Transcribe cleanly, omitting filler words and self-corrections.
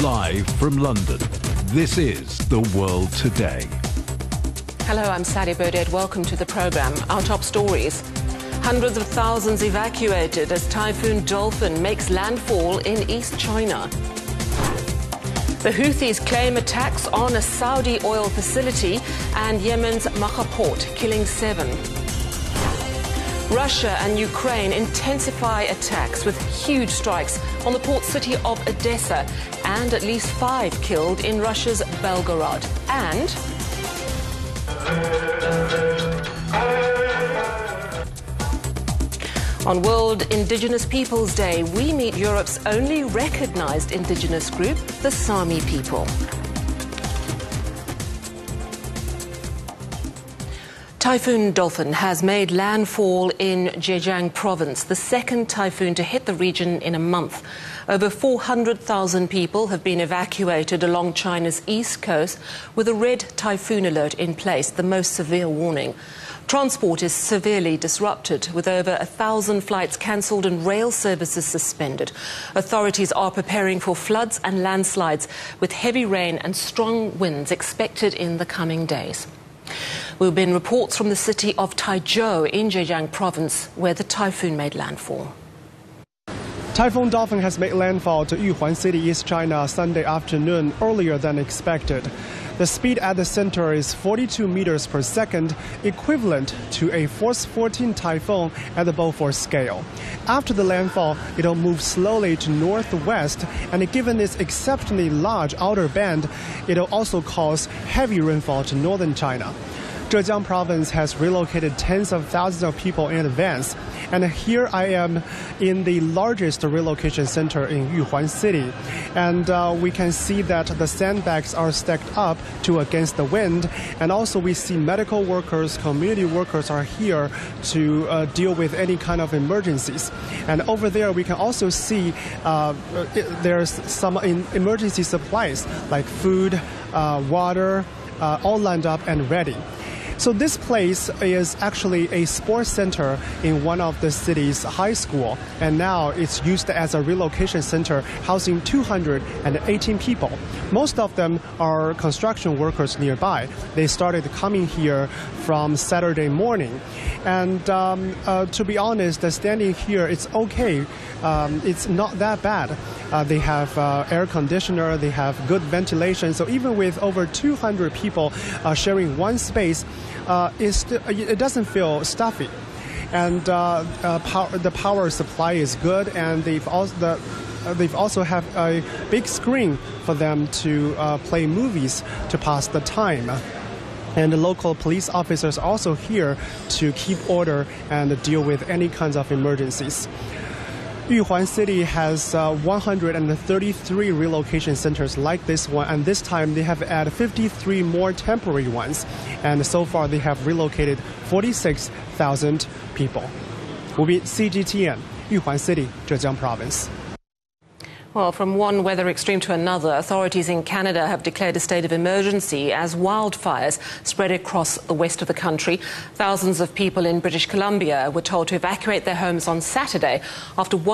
Live from London, this is The World Today. Hello, I'm Sally Burdett. Welcome to the programme. Our top stories. Hundreds of thousands evacuated as Typhoon Dolphin makes landfall in East China. The Houthis claim attacks on a Saudi oil facility and Yemen's Makkah port, killing 7. Russia and Ukraine intensify attacks with huge strikes on the port city of Odessa and at least 5 killed in Russia's Belgorod. And on World Indigenous Peoples Day, we meet Europe's only recognised indigenous group, the Sami people. Typhoon Dolphin has made landfall in Zhejiang province, the second typhoon to hit the region in a month. Over 400,000 people have been evacuated along China's east coast with a red typhoon alert in place, the most severe warning. Transport is severely disrupted, with over 1,000 flights cancelled and rail services suspended. Authorities are preparing for floods and landslides, with heavy rain and strong winds expected in the coming days. There have been reports from the city of Taizhou in Zhejiang province, where the typhoon made landfall. Typhoon Dolphin has made landfall to Yuhuan City, East China, Sunday afternoon, earlier than expected. The speed at the center is 42 meters per second, equivalent to a Force 14 typhoon at the Beaufort scale. After the landfall, it'll move slowly to northwest, and given its exceptionally large outer band, it'll also cause heavy rainfall to northern China. Zhejiang province has relocated tens of thousands of people in advance. And here I am in the largest relocation center in Yuhuan City. And we can see that the sandbags are stacked up to against the wind. And also we see medical workers, community workers are here to deal with any kind of emergencies. And over there we can also see there's some emergency supplies like food, water, all lined up and ready. So this place is actually a sports center in one of the city's high school, and now it's used as a relocation center housing 218 people. Most of them are construction workers nearby. They started coming here from Saturday morning. And to be honest, standing here, it's okay. It's not that bad. They have air conditioner, they have good ventilation. So even with over 200 people sharing one space, it doesn't feel stuffy. And the power supply is good, and they've also have a big screen for them to play movies to pass the time. And the local police officers are also here to keep order and deal with any kinds of emergencies. Yuhuan City has 133 relocation centers like this one, and this time they have added 53 more temporary ones. And so far they have relocated 46,000 people. We'll be CGTN, Yuhuan City, Zhejiang province. Well, from one weather extreme to another, authorities in Canada have declared a state of emergency as wildfires spread across the west of the country. Thousands of people in British Columbia were told to evacuate their homes on Saturday after